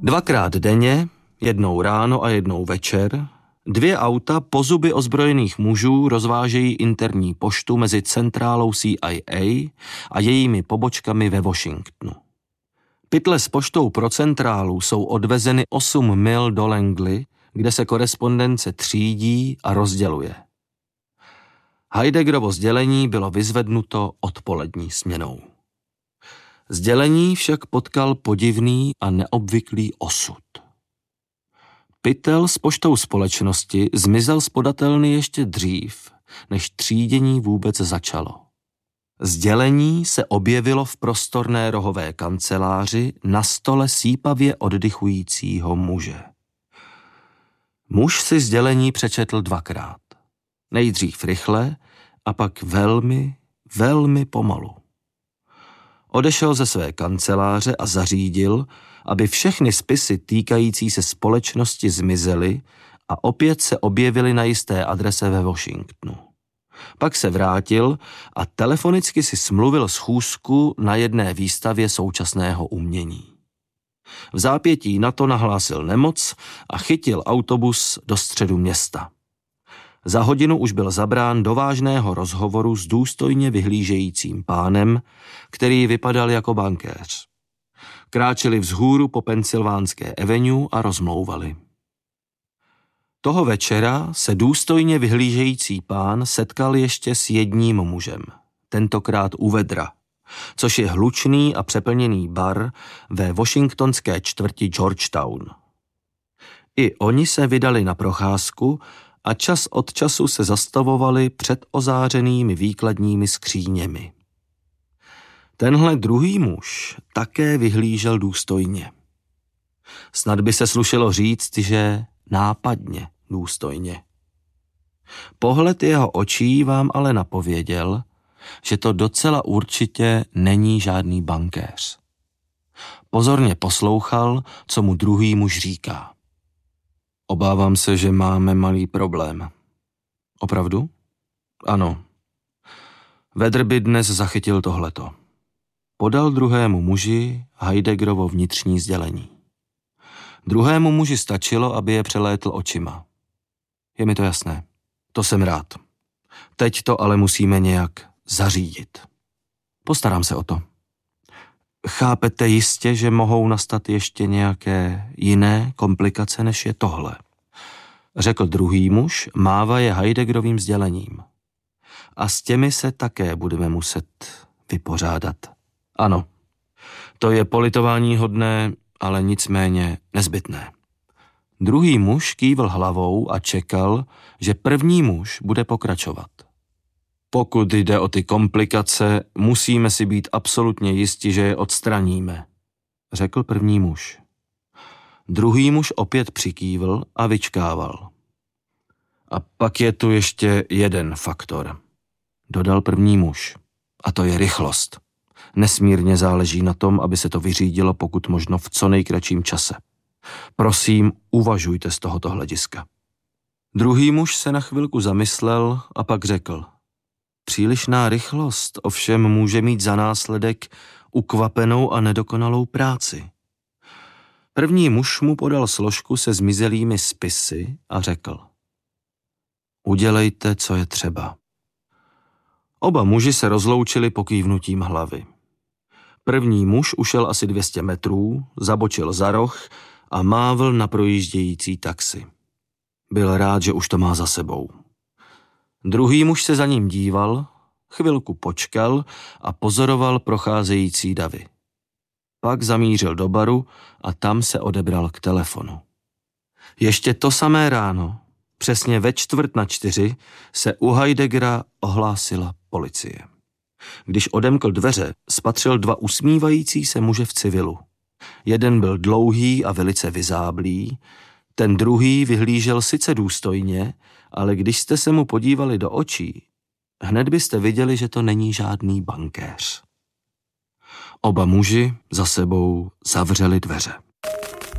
2krát denně, jednou ráno a jednou večer, 2 auta po zuby ozbrojených mužů rozvážejí interní poštu mezi centrálou CIA a jejími pobočkami ve Washingtonu. Pytle s poštou pro centrálu jsou odvezeny 8 mil do Langley, kde se korespondence třídí a rozděluje. Heideggerovo sdělení bylo vyzvednuto odpolední směnou. Sdělení však potkal podivný a neobvyklý osud. Pytel s poštou společnosti zmizel z podatelny ještě dřív, než třídění vůbec začalo. Sdělení se objevilo v prostorné rohové kanceláři na stole sípavě oddychujícího muže. Muž si sdělení přečetl 2krát. Nejdřív rychle a pak velmi, velmi pomalu. Odešel ze své kanceláře a zařídil, aby všechny spisy týkající se společnosti zmizely a opět se objevily na jisté adrese ve Washingtonu. Pak se vrátil a telefonicky si smluvil schůzku na jedné výstavě současného umění. V zápětí na to nahlásil nemoc a chytil autobus do středu města. Za hodinu už byl zabrán do vážného rozhovoru s důstojně vyhlížejícím pánem, který vypadal jako bankéř. Kráčeli vzhůru po Pensylvánské avenue a rozmlouvali. Toho večera se důstojně vyhlížející pán setkal ještě s jedním mužem, tentokrát u vedra, což je hlučný a přeplněný bar ve washingtonské čtvrti Georgetown. I oni se vydali na procházku a čas od času se zastavovali před ozářenými výkladními skříněmi. Tenhle druhý muž také vyhlížel důstojně. Snad by se slušelo říct, že nápadně důstojně. Pohled jeho očí vám ale napověděl, že to docela určitě není žádný bankéř. Pozorně poslouchal, co mu druhý muž říká. Obávám se, že máme malý problém. Opravdu? Ano. Vedr by dnes zachytil tohleto. Podal druhému muži Heideggerovo vnitřní sdělení. Druhému muži stačilo, aby je přelétl očima. Je mi to jasné. To jsem rád. Teď to ale musíme nějak zařídit. Postarám se o to. Chápete jistě, že mohou nastat ještě nějaké jiné komplikace, než je tohle, řekl druhý muž, mávaje Heideggerovým sdělením. A s těmi se také budeme muset vypořádat. Ano, to je politováníhodné, ale nicméně nezbytné. Druhý muž kývl hlavou a čekal, že první muž bude pokračovat. Pokud jde o ty komplikace, musíme si být absolutně jisti, že je odstraníme, řekl první muž. Druhý muž opět přikývl a vyčkával. A pak je tu ještě jeden faktor, dodal první muž, a to je rychlost. Nesmírně záleží na tom, aby se to vyřídilo pokud možno v co nejkratším čase. Prosím, uvažujte z tohoto hlediska. Druhý muž se na chvilku zamyslel a pak řekl. Přílišná rychlost ovšem může mít za následek ukvapenou a nedokonalou práci. První muž mu podal složku se zmizelými spisy a řekl. Udělejte, co je třeba. Oba muži se rozloučili pokývnutím hlavy. První muž ušel asi 200 metrů, zabočil za roh a mávl na projíždějící taxi. Byl rád, že už to má za sebou. Druhý muž se za ním díval, chvilku počkal a pozoroval procházející davy. Pak zamířil do baru a tam se odebral k telefonu. Ještě to samé ráno, přesně ve 3:45, se u Heideggera ohlásila policie. Když odemkl dveře, spatřil 2 usmívající se muže v civilu. Jeden byl dlouhý a velice vyzáblý, ten druhý vyhlížel sice důstojně, ale když jste se mu podívali do očí, hned byste viděli, že to není žádný bankéř. Oba muži za sebou zavřeli dveře.